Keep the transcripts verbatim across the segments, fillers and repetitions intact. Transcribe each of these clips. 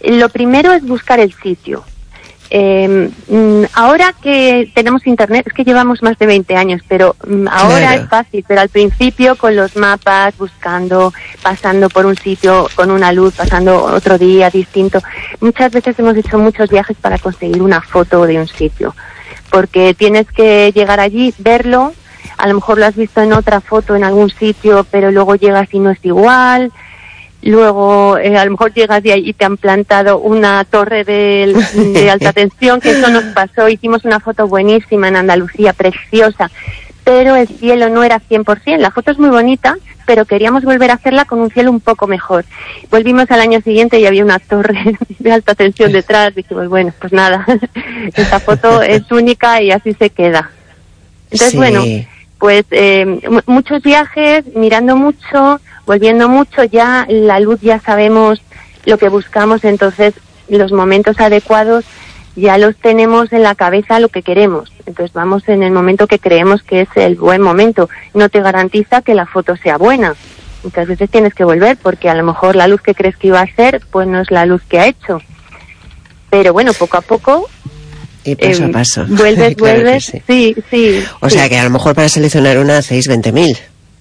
lo primero es buscar el sitio. Eh, ahora que tenemos internet, es que llevamos más de veinte años, pero ahora claro. es fácil, pero al principio con los mapas, buscando, pasando por un sitio con una luz, pasando otro día distinto. Muchas veces hemos hecho muchos viajes para conseguir una foto de un sitio, porque tienes que llegar allí, verlo, a lo mejor lo has visto en otra foto en algún sitio, pero luego llegas y no es igual. Luego, eh, a lo mejor llegas de ahí y te han plantado una torre de, de alta tensión, que eso nos pasó. Hicimos una foto buenísima en Andalucía, preciosa, pero el cielo no era cien por ciento. La foto es muy bonita, pero queríamos volver a hacerla con un cielo un poco mejor. Volvimos al año siguiente y había una torre de alta tensión detrás. Dijimos, bueno, pues nada, esta foto es única y así se queda. Entonces, sí. bueno, pues eh, m- muchos viajes, mirando mucho, volviendo mucho, ya la luz ya sabemos lo que buscamos, entonces los momentos adecuados ya los tenemos en la cabeza lo que queremos. Entonces vamos en el momento que creemos que es el buen momento. No te garantiza que la foto sea buena. Muchas veces tienes que volver porque a lo mejor la luz que crees que iba a ser, pues no es la luz que ha hecho. Pero bueno, poco a poco... Y paso eh, a paso. Vuelves, claro vuelves, sí. sí, sí. O sí. sea que a lo mejor para seleccionar una hacéis veinte mil.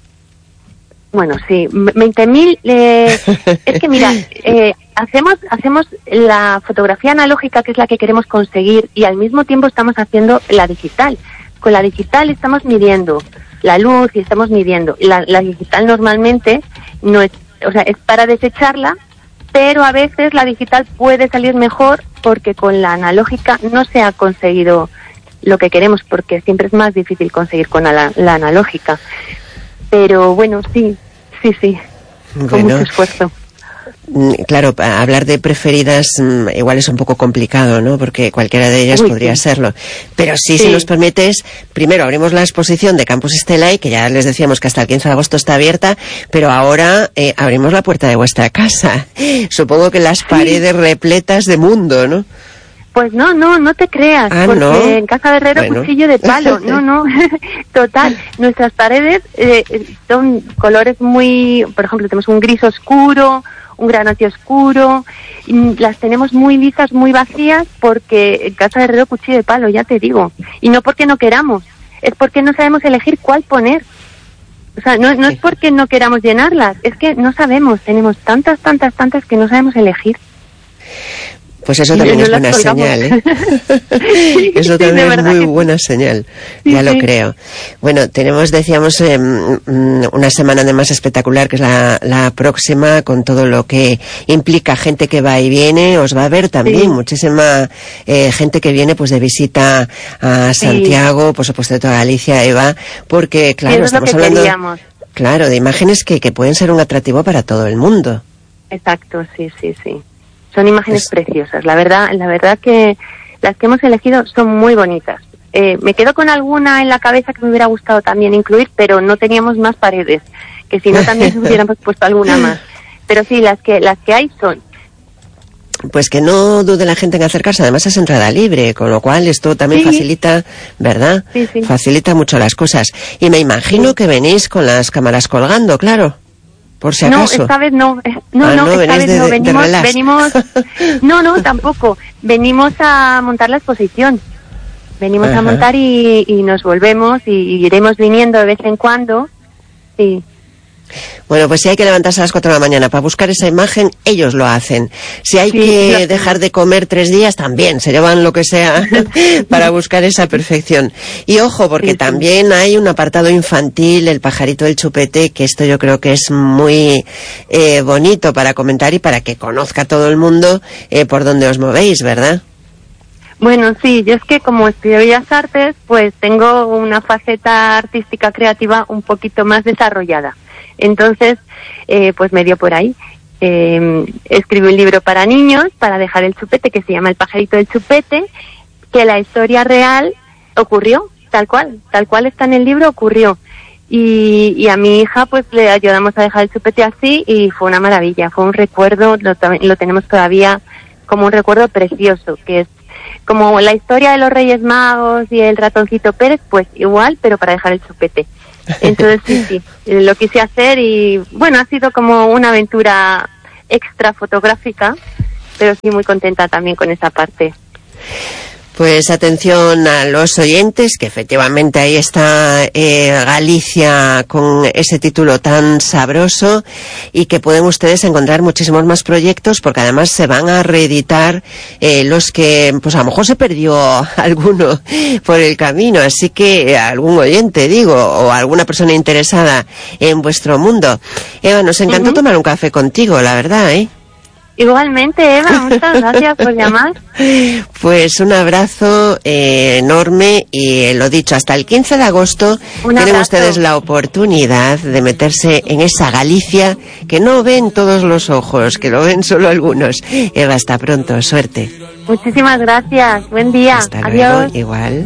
Bueno, sí, veinte mil, eh, es que mira, eh, hacemos hacemos la fotografía analógica, que es la que queremos conseguir, y al mismo tiempo estamos haciendo la digital. Con la digital estamos midiendo la luz y estamos midiendo. La, la digital normalmente no es, o sea, es para desecharla, pero a veces la digital puede salir mejor porque con la analógica no se ha conseguido lo que queremos, porque siempre es más difícil conseguir con la, la analógica. Pero bueno, sí, sí, sí, con bueno, mucho esfuerzo. Claro, hablar de preferidas igual es un poco complicado, ¿no? Porque cualquiera de ellas Uy, podría sí. serlo. Pero sí, sí, si nos permites, primero abrimos la exposición de Campus Stellai, que ya les decíamos que hasta el quince de agosto está abierta, pero ahora eh, abrimos la puerta de vuestra casa. Supongo que las paredes sí. repletas de mundo, ¿no? Pues no, no, no te creas, ah, porque ¿no? en Casa de Herrero bueno. cuchillo de palo, no, no, total. Nuestras paredes eh, son colores muy, por ejemplo, tenemos un gris oscuro, un granate oscuro, y las tenemos muy lisas, muy vacías, porque en Casa de Herrero cuchillo de palo, ya te digo. Y no porque no queramos, es porque no sabemos elegir cuál poner. O sea, no, no es porque no queramos llenarlas, es que no sabemos, tenemos tantas, tantas, tantas que no sabemos elegir. Pues eso también no es buena señal, ¿eh? sí, eso también sí, es muy buena señal, sí, ya lo sí. creo. Bueno, tenemos, decíamos, eh, una semana además espectacular, que es la, la próxima, con todo lo que implica gente que va y viene. Os va a ver también sí. muchísima eh, gente que viene pues de visita a Santiago, sí. por supuesto de toda Galicia, Eva, porque claro, sí, estamos hablando queríamos. claro, de imágenes que, que pueden ser un atractivo para todo el mundo. Exacto, sí, sí, sí. Son imágenes pues, preciosas. La verdad, la verdad que las que hemos elegido son muy bonitas. Eh, me quedo con alguna en la cabeza que me hubiera gustado también incluir, pero no teníamos más paredes, que si no también hubiéramos puesto alguna más. Pero sí, las que las que hay son. Pues que no dude la gente en acercarse, además es entrada libre, con lo cual esto también sí. facilita, ¿verdad? Sí, sí. Facilita mucho las cosas. Y me imagino sí. que venís con las cámaras colgando, claro. Por si acaso. No, esta vez no. No, ah, no, no, esta vez de, no. Venimos, de venimos. No, no, tampoco. Venimos a montar la exposición. Venimos Ajá. a montar y, y nos volvemos y iremos viniendo de vez en cuando. Sí. Bueno, pues si hay que levantarse a las cuatro de la mañana para buscar esa imagen, ellos lo hacen. Si hay sí, que lo... dejar de comer tres días, también se llevan lo que sea para buscar esa perfección. Y ojo, porque sí, sí. también hay un apartado infantil, el pajarito del chupete, que esto yo creo que es muy eh, bonito para comentar y para que conozca todo el mundo eh, por dónde os movéis, ¿verdad? Bueno, sí, yo es que como estudio Bellas Artes, pues tengo una faceta artística creativa un poquito más desarrollada. Entonces, eh, pues me dio por ahí. Eh, escribí un libro para niños, para dejar el chupete, que se llama El pajarito del chupete, que la historia real ocurrió, tal cual, tal cual está en el libro, ocurrió. Y, y a mi hija, pues le ayudamos a dejar el chupete así y fue una maravilla, fue un recuerdo, lo, lo tenemos todavía como un recuerdo precioso, que es como la historia de los Reyes Magos y el ratoncito Pérez, pues igual, pero para dejar el chupete. Entonces sí, sí, lo quise hacer y bueno, ha sido como una aventura extra fotográfica pero sí muy contenta también con esa parte. Pues atención a los oyentes, que efectivamente ahí está eh, Galicia con ese título tan sabroso, y que pueden ustedes encontrar muchísimos más proyectos, porque además se van a reeditar eh, los que, pues a lo mejor se perdió alguno por el camino, así que algún oyente, digo, o alguna persona interesada en vuestro mundo. Eva, nos encantó uh-huh. tomar un café contigo, la verdad, ¿eh? Igualmente, Eva, muchas gracias por llamar. Pues un abrazo eh, enorme, y eh, lo dicho, hasta el quince de agosto un tienen abrazo. Ustedes la oportunidad de meterse en esa Galicia que no ven todos los ojos, que lo ven solo algunos. Eva, hasta pronto, suerte. Muchísimas gracias, buen día. Hasta Adiós. Luego, igual.